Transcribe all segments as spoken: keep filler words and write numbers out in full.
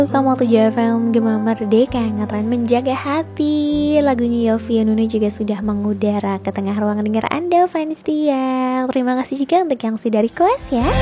Kamu tujuh F M Gema Merdeka ngetren menjaga hati. Lagunya Yovie Nuno juga sudah mengudara ke tengah ruangan dengar Anda fans Tia. Terima kasih juga untuk yang sudah request ya.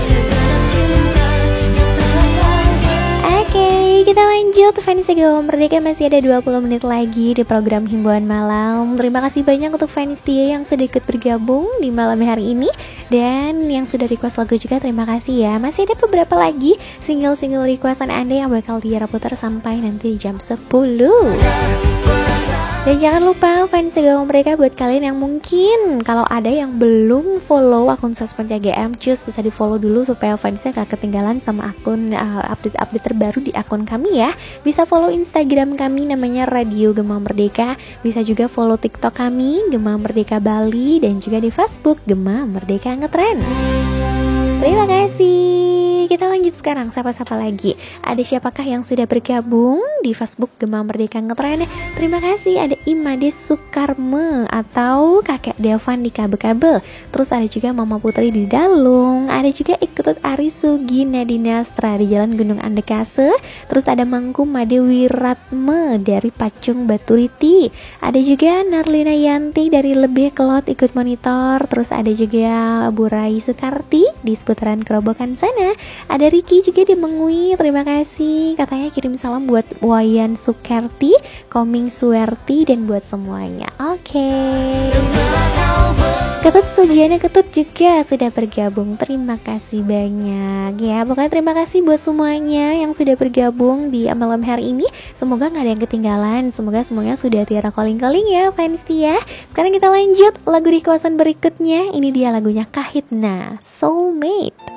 Oke, kita lanjut fans Gema Merdeka, masih ada dua puluh menit lagi di program Himbauan Malam. Terima kasih banyak untuk fans Tia yang sudah ikut bergabung di malam hari ini. Dan yang sudah request lagu juga terima kasih ya. Masih ada beberapa lagi single-single requestan Anda yang bakal Tiara putar sampai nanti jam sepuluh. Dan jangan lupa fans Gema Merdeka, buat kalian yang mungkin kalau ada yang belum follow akun sosmed G M, cus bisa di follow dulu supaya fansnya gak ketinggalan sama akun uh, update-update terbaru di akun kami ya. Bisa follow Instagram kami namanya Radio Gema Merdeka. Bisa juga follow TikTok kami Gema Merdeka Bali. Dan juga di Facebook Gema Merdeka Ngetren. Terima kasih. Kita lanjut sekarang, siapa-siapa lagi? Ada siapakah yang sudah bergabung di Facebook Gema Merdeka Ngetren? Terima kasih, ada Imade Sukarme atau Kakek Devan di Kabel-Kabel. Terus ada juga Mama Putri di Dalung. Ada juga Ikutut Arisugi Nadinastra di Jalan Gunung Andekase. Terus ada Mangku Made Wiratme dari Pacung Baturiti. Ada juga Narlina Yanti dari Lebih Kelot ikut monitor. Terus ada juga Bu Rai Sukarti di seputaran Kerobokan sana. Ada Riki juga di Mengui, terima kasih. Katanya kirim salam buat Wayan Sukerti, Koming Suwerti, dan buat semuanya. Oke okay. Ketut Sujiana Ketut juga sudah bergabung. Terima kasih banyak ya. Pokoknya terima kasih buat semuanya yang sudah bergabung di malam hari ini. Semoga gak ada yang ketinggalan. Semoga semuanya sudah Tiara calling-calling ya fans Tia. Sekarang kita lanjut lagu requestan berikutnya. Ini dia lagunya Kahitna, Soulmate.